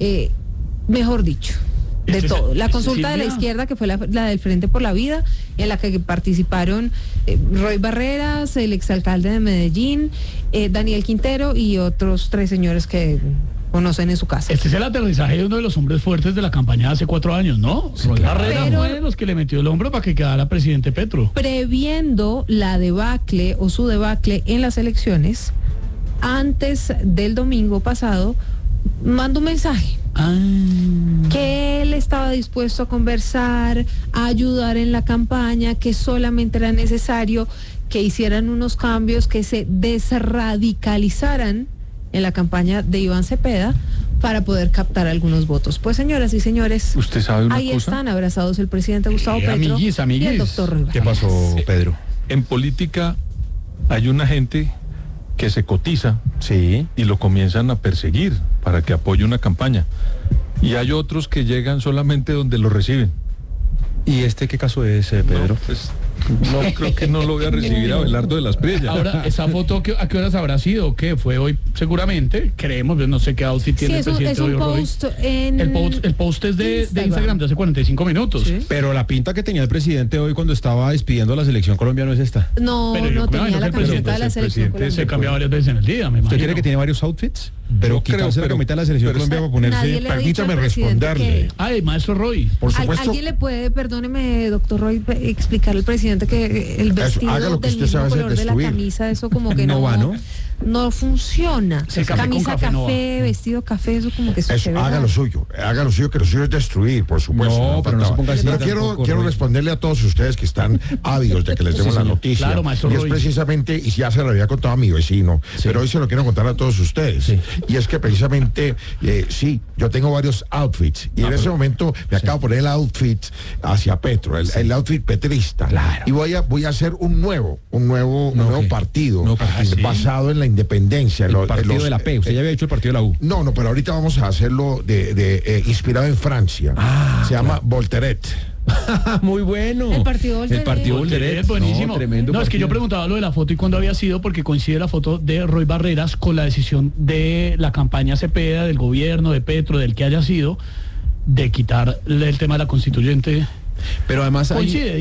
mejor dicho, de todo. La consulta de la izquierda, que fue la del Frente por la Vida, en la que participaron Roy Barreras, el exalcalde de Medellín, Daniel Quintero y otros 3 señores que conocen en su casa. Este es el aterrizaje de uno de los hombres fuertes de la campaña de hace 4 años, ¿no? Sí, Roy claro. Barreras fue de los que le metió el hombro para que quedara presidente Petro. Previendo la debacle o su debacle en las elecciones, antes del domingo pasado, mandó un mensaje. Que él estaba dispuesto a conversar, a ayudar en la campaña, que solamente era necesario que hicieran unos cambios, que se desradicalizaran en la campaña de Iván Cepeda para poder captar algunos votos. Pues, señoras y señores, ¿usted sabe una ahí cosa? Están abrazados el presidente Gustavo Petro amiguis. y el doctor Roy Barreras. ¿Qué pasó, Pedro? En política hay una gente que se cotiza, sí, y lo comienzan a perseguir para que apoye una campaña. Y hay otros que llegan solamente donde lo reciben. ¿Y qué caso es, Pedro? No, pues, no creo que no lo voy a recibir a Abelardo de las Priellas. Ahora, ¿esa foto a qué horas habrá sido? ¿Qué fue hoy? Seguramente, creemos, yo no sé qué outfit tiene el presidente hoy. El post es de Instagram de hace 45 minutos. ¿Sí? Pero la pinta que tenía el presidente hoy cuando estaba despidiendo la selección colombiana no es esta. No, Pero no tenía la camiseta de la selección colombiana. Se cambia varias veces en el día, me imagino. ¿Usted cree que tiene varios outfits? Pero Yo creo, quitarse la pero- camiseta de la selección pero colombiana para ponerse... Nadie le ha dicho Permítame al presidente responderle. que- Ay, maestro Roy. Por supuesto. ¿Alguien le puede, perdóneme, doctor Roy, explicar al presidente que el vestido haga lo que del usted mismo sabe hacer, color de la destruir. camisa, eso como que No va, ¿no? no funciona. Sí, café Camisa con café no café, vestido café, eso como que se ve Haga raro. lo suyo, que lo suyo es destruir, por supuesto. No, pero no se ponga así Pero tampoco, quiero Roy. responderle a todos ustedes que están ávidos de que les demos la señor. noticia. Claro, maestro y es Roy. precisamente, y ya se lo había contado a mi vecino, pero hoy se lo quiero contar a todos ustedes. Sí. Y es que precisamente, sí, yo tengo varios outfits. Y en ese momento me acabo de poner el outfit hacia Petro, el outfit petrista. Claro. Y voy a hacer un nuevo partido, Nuevo partido. basado en la independencia. El partido de la P. Usted ya había hecho el partido de la U. No, pero ahorita vamos a hacerlo inspirado en Francia. Se llama Volteret. Muy bueno. El partido Volteret. El partido Volteret, Volteret. buenísimo. No, tremendo No, es que yo partido. preguntaba lo de la foto y cuándo había sido, porque coincide la foto de Roy Barreras con la decisión de la campaña Cepeda, del gobierno, de Petro, del que haya sido, de quitar el tema de la constituyente. Pero además Coincide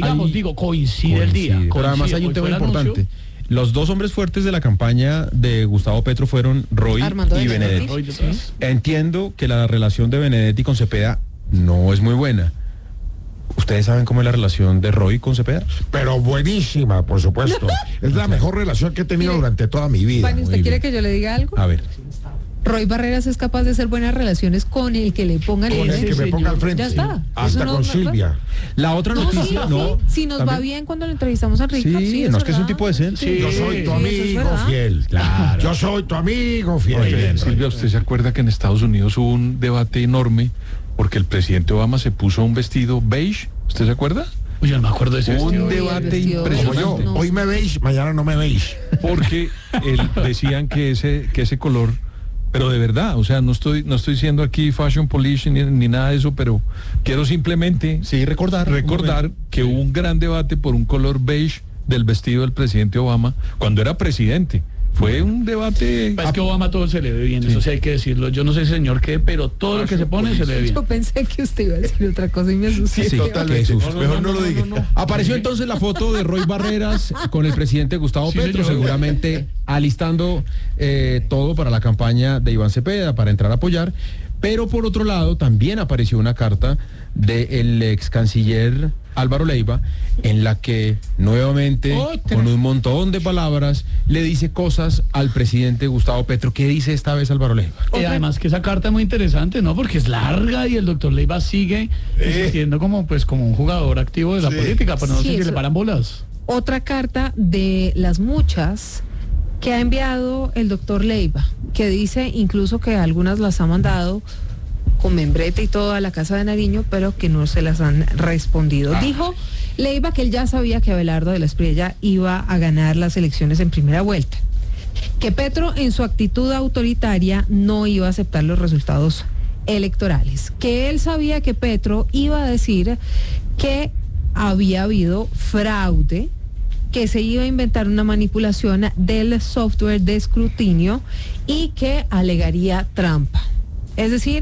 el día. Pero además hay un tema importante. Los 2 hombres fuertes de la campaña de Gustavo Petro fueron Roy Armando y Benedetti. Benedetti. Entiendo que la relación de Benedetti con Cepeda no es muy buena. ¿Ustedes saben cómo es la relación de Roy con Cepeda? Pero buenísima, por supuesto. Es la mejor relación que he tenido durante toda mi vida. Pani, ¿usted quiere que yo le diga algo? A ver. Roy Barreras es capaz de hacer buenas relaciones con el que le pongan Con el que me ponga al frente. Ya está. Hasta Eso con Silvia. La otra noticia, si nos va también. bien cuando le entrevistamos a Enrique. Sí, no es que es un tipo decente. Sí. Yo soy tu eso es amigo verdad. fiel. Claro. Yo soy tu amigo fiel. Oye, Silvia, ¿usted se acuerda que en Estados Unidos hubo un debate enorme porque el presidente Obama se puso un vestido beige? ¿Usted se acuerda? Uy, yo no me acuerdo de ese Un vestido. debate vestido Como impresionante. yo, No. hoy me veis, mañana no me veis. Porque decían que ese color, pero de verdad, o sea, no estoy siendo aquí fashion police ni nada de eso, pero quiero simplemente Sí, recordar que hubo un gran debate por un color beige del vestido del presidente Obama cuando era presidente. Fue un debate. Es que Obama todo se le ve bien, eso sí hay que decirlo. Yo no sé, señor, qué, pero todo lo que se pone se le ve bien. Yo pensé que usted iba a decir otra cosa y me asusté. Sí, totalmente. qué susto. Mejor no lo diga. Apareció entonces la foto de Roy Barreras con el presidente Gustavo Sí, Petro, señor. seguramente alistando todo para la campaña de Iván Cepeda, para entrar a apoyar. Pero por otro lado, también apareció una carta del ex canciller Álvaro Leiva, en la que nuevamente, con un montón de palabras, le dice cosas al presidente Gustavo Petro. ¿Qué dice esta vez Álvaro Leiva? Y además que esa carta es muy interesante, ¿no? Porque es larga y el doctor Leiva sigue insistiendo como un jugador activo de la política, pero no Sí, sé si eso. le paran bolas. Otra carta de las muchas que ha enviado el doctor Leiva, que dice incluso que algunas las ha mandado con membrete y todo a la Casa de Nariño, pero que no se las han respondido. Dijo Leiva que él ya sabía que Abelardo de la Espriella iba a ganar las elecciones en primera vuelta, que Petro en su actitud autoritaria no iba a aceptar los resultados electorales, que él sabía que Petro iba a decir que había habido fraude, que se iba a inventar una manipulación del software de escrutinio y que alegaría trampa. Es decir,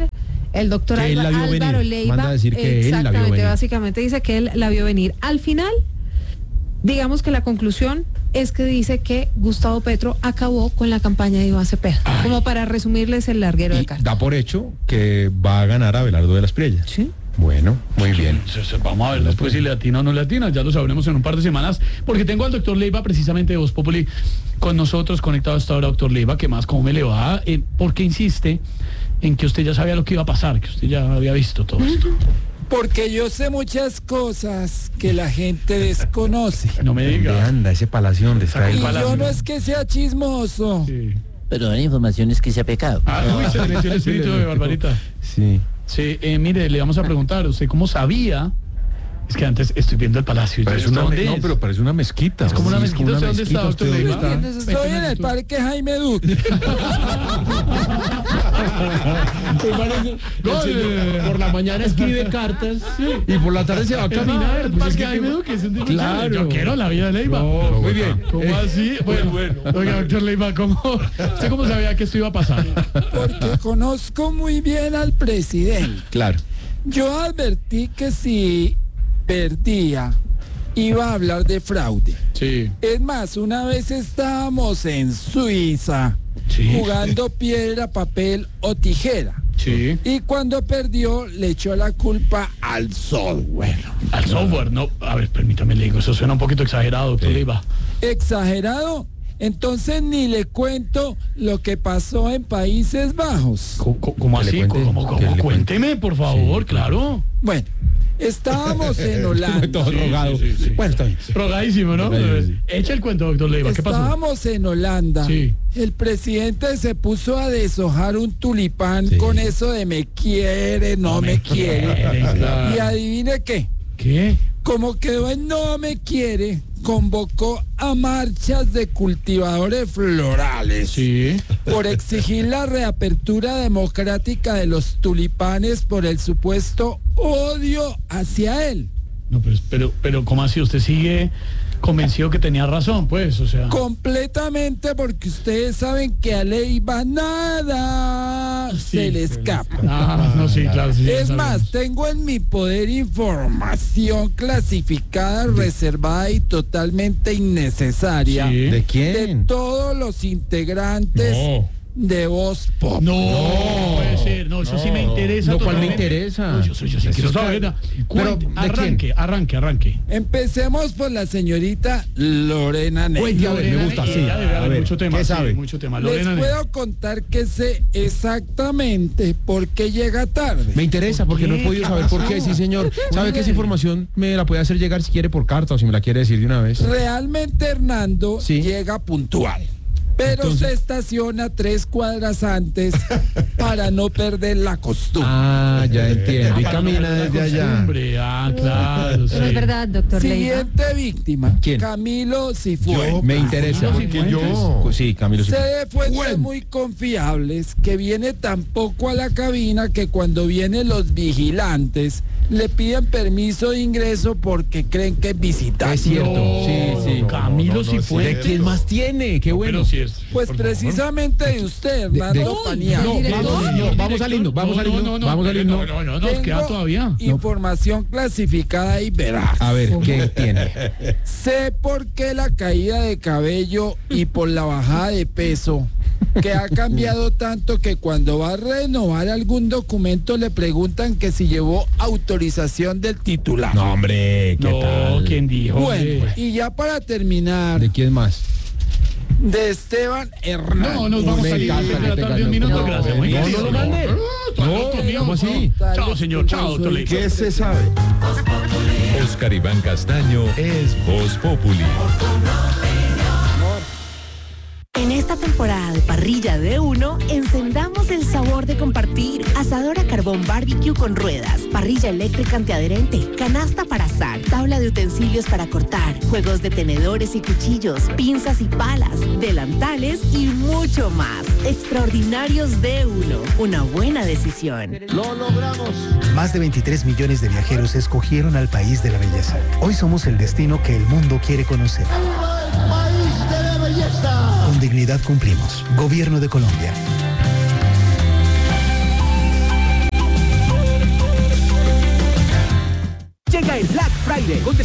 El doctor Que él la vio Álvaro venir. Leiva, Manda a decir que él la vio exactamente, venir. básicamente dice que él la vio venir. Al final, digamos que la conclusión es que dice que Gustavo Petro acabó con la campaña de Iván Cepeda, como para resumirles el larguero de Y cartas. da por hecho que va a ganar Abelardo de las Priellas. Sí. Bueno, muy bien. Vamos a ver después si le atina o no le atina, ya lo sabremos en un par de semanas, porque tengo al doctor Leiva precisamente de Voz Populi con nosotros, conectado hasta ahora. Doctor Leiva, ¿qué más? ¿Cómo me le va? ¿Por qué insiste en que usted ya sabía lo que iba a pasar, que usted ya había visto todo esto? Porque yo sé muchas cosas que la gente desconoce. No me ¿Dónde diga. anda ese palacio donde está Y el palacio. yo no es que sea chismoso. Sí. Pero la información es que se ha pecado. Ah, uy, se le metió el espíritu de Barbarita. Sí. Sí, mire, le vamos a preguntar, ¿usted cómo sabía? Es que antes estoy viendo el palacio. Parece ¿Esto una dónde no, es? pero parece una mezquita. Es como una Sí, mezquita. ¿Usted dónde está, doctor ¿Usted Leiva? dónde está? Estoy en el parque Jaime Duque. Por la mañana escribe cartas y por la tarde se va a caminar. El Pues es parque que- Jaime Duque es un tipo Claro. chévere. Yo quiero la vida de Leiva. No, muy bien. ¿Cómo así? Bueno, oiga, doctor Leiva, ¿usted cómo sabía que esto iba a pasar? Porque conozco muy bien al presidente. Claro. Yo advertí que si perdía, iba a hablar de fraude. Sí. Es más, una vez estábamos en Suiza Sí. jugando piedra, papel o tijera. Sí. Y cuando perdió, le echó la culpa al software. Al software, no. A ver, permítame, le digo, eso suena un poquito exagerado, doctor Leiva. ¿Exagerado? Entonces ni le cuento lo que pasó en Países Bajos. ¿Cómo Que le así? cuente, ¿Cómo? que le cuente. Cuénteme, por favor, claro. Bueno, estábamos en Holanda. Todo rogado. sí. Bueno, está bien. Rogadísimo, ¿no? Rogadísimo. Echa el cuento, doctor Leiva, ¿qué pasó? Estábamos en Holanda. Sí. El presidente se puso a deshojar un tulipán Sí. con eso de me quiere, no me quiere. claro. Y adivine qué. ¿Qué? Como quedó en no me quiere, convocó a marchas de cultivadores florales Sí. por exigir la reapertura democrática de los tulipanes por el supuesto odio hacia él. No, pero ¿cómo así? ¿Usted sigue convencido que tenía razón, pues? O sea. Completamente, porque ustedes saben que a Leiva nada se le escapa. Ah, no, sí, claro. Sí, Es sabemos. más, tengo en mi poder información clasificada, reservada y totalmente innecesaria Sí. ¿De de quién? todos los integrantes de Voz Pop. No, puede ser, no, eso sí me interesa. No, ¿cuál me totalmente. interesa? No, yo sí quiero saber. Pero, ¿de quién? Arranque. Empecemos por la señorita Lorena Neira. Cuente, a ver, me gusta, sí. Ya debe A haber ver, mucho tema. ¿qué sí, sabe? mucho tema. Les Lorena puedo contar que sé exactamente por qué llega tarde. Me interesa porque no he podido saber por qué, sí señor. ¿Sabe que esa información me la puede hacer llegar si quiere por carta o si me la quiere decir de una vez? Realmente Hernando Sí. llega puntual, pero Entonces- se estaciona 3 cuadras antes para no perder la costumbre. Ah, ya entiendo. Y camina desde allá. Hombre, claro, sí. No es verdad, doctor Leiva. Siguiente víctima, ¿Quién? Camilo Cifuentes. Me interesa. Camilo Porque sí, Camilo. Sé Cifuentes. de fuentes muy confiables que viene tan poco a la cabina que cuando vienen los vigilantes le piden permiso de ingreso porque creen que es visitante. Es cierto. No, Sí, sí. Camilo no, Cifuentes. ¿De quién más tiene? Qué bueno. Pero sí es. Pues por precisamente de usted, Hernando Paniagua. No, vamos al himno, vamos al himno, vamos al himno. No, nos queda Tengo todavía. información clasificada y veraz. A ver, ¿qué tiene? Sé por qué la caída de cabello y por la bajada de peso, que ha cambiado tanto que cuando va a renovar algún documento le preguntan que si llevó autorización del titular. No, hombre, ¿qué No, tal? ¿quién dijo? Bueno, y ya para terminar, ¿De quién más? de Esteban Hernández. No, nos vamos Me a salir encanta de la que tarde tenga un minuto, no, gracias. no, muy no, bien. no lo mande. No, ¿cómo así? Chao, señor, chao, doctor Leiva. ¿Qué se sabe? Oscar Iván Castaño es Voz Populi. En esta temporada de parrilla de uno, encendamos el sabor de compartir. Asador a carbón barbecue con ruedas, parrilla eléctrica antiadherente, canasta para asar, tabla de utensilios para cortar, juegos de tenedores y cuchillos, pinzas y palas, delantales y mucho más. Extraordinarios de uno, una buena decisión. Lo logramos. Más de 23 millones de viajeros escogieron al país de la belleza. Hoy somos el destino que el mundo quiere conocer. País de la belleza. Con dignidad cumplimos. Gobierno de Colombia.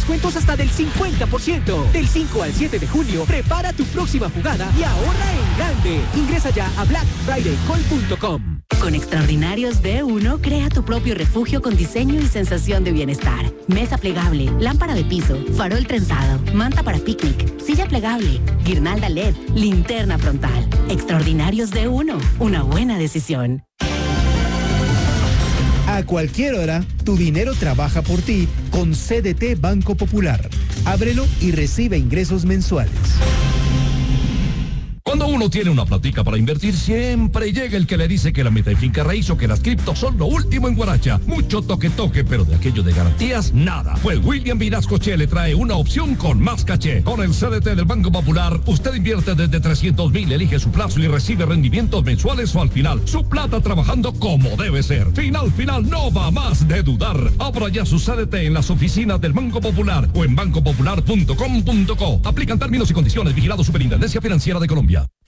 descuentos hasta del 50%. Del 5 al 7 de junio, prepara tu próxima jugada y ahorra en grande. Ingresa ya a blackfridaycall.com. Con Extraordinarios D1, crea tu propio refugio con diseño y sensación de bienestar. Mesa plegable, lámpara de piso, farol trenzado, manta para picnic, silla plegable, guirnalda LED, linterna frontal. Extraordinarios D1, una buena decisión. A cualquier hora, tu dinero trabaja por ti con CDT Banco Popular. Ábrelo y recibe ingresos mensuales. Cuando uno tiene una platica para invertir, siempre llega el que le dice que la meta en finca raíz o que las criptos son lo último en Guaracha. Mucho toque, pero de aquello de garantías, nada. Pues William Vinasco Che le trae una opción con más caché. Con el CDT del Banco Popular, usted invierte desde 300,000, elige su plazo y recibe rendimientos mensuales o al final. Su plata trabajando como debe ser. Final, no va más de dudar. Abra ya su CDT en las oficinas del Banco Popular o en bancopopular.com.co. Aplican términos y condiciones. Vigilado Superintendencia Financiera de Colombia.